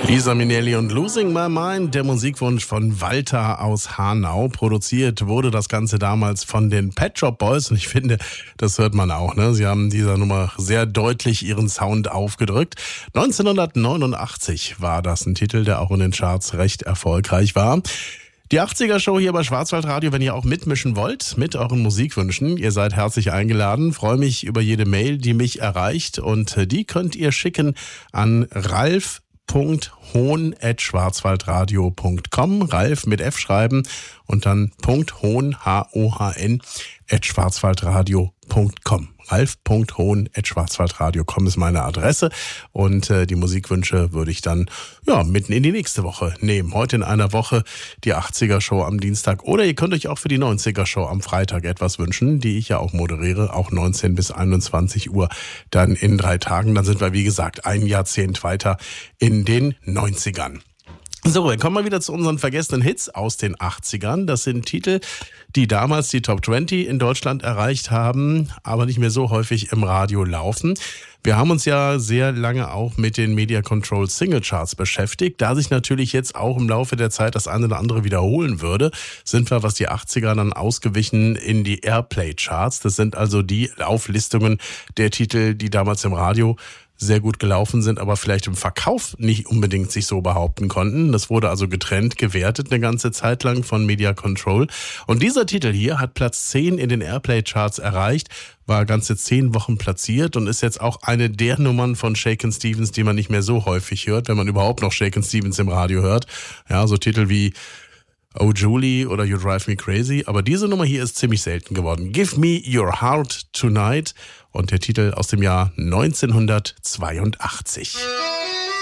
Liza Minnelli und Losing My Mind, der Musikwunsch von Walter aus Hanau. Produziert wurde das Ganze damals von den Pet Shop Boys und ich finde, das hört man auch, ne? Sie haben dieser Nummer sehr deutlich ihren Sound aufgedrückt. 1989 war das ein Titel, der auch in den Charts recht erfolgreich war. Die 80er-Show hier bei Schwarzwaldradio, wenn ihr auch mitmischen wollt, mit euren Musikwünschen, ihr seid herzlich eingeladen. Freue mich über jede Mail, die mich erreicht und die könnt ihr schicken an ralf.hohn@schwarzwaldradio.com. Ralf mit F schreiben und dann .hohn, Hohn, @schwarzwaldradio.com. ralf.hohn@schwarzwaldradio.com ist meine Adresse und die Musikwünsche würde ich dann mitten in die nächste Woche nehmen. Heute in einer Woche die 80er-Show am Dienstag oder ihr könnt euch auch für die 90er-Show am Freitag etwas wünschen, die ich ja auch moderiere, auch 19 bis 21 Uhr dann in 3 Tagen. Dann sind wir, wie gesagt, ein Jahrzehnt weiter in den 90ern. So, dann kommen wir wieder zu unseren vergessenen Hits aus den 80ern. Das sind Titel, die damals die Top 20 in Deutschland erreicht haben, aber nicht mehr so häufig im Radio laufen. Wir haben uns ja sehr lange auch mit den Media Control Single Charts beschäftigt. Da sich natürlich jetzt auch im Laufe der Zeit das eine oder andere wiederholen würde, sind wir, was die 80er dann ausgewichen, in die Airplay Charts. Das sind also die Auflistungen der Titel, die damals im Radio sehr gut gelaufen sind, aber vielleicht im Verkauf nicht unbedingt sich so behaupten konnten. Das wurde also getrennt gewertet eine ganze Zeit lang von Media Control. Und dieser Titel hier hat Platz 10 in den Airplay-Charts erreicht, war ganze 10 Wochen platziert und ist jetzt auch eine der Nummern von Shakin' Stevens, die man nicht mehr so häufig hört, wenn man überhaupt noch Shakin' Stevens im Radio hört. Ja, so Titel wie Oh Julie oder You Drive Me Crazy. Aber diese Nummer hier ist ziemlich selten geworden. Give Me Your Heart Tonight und der Titel aus dem Jahr 1982.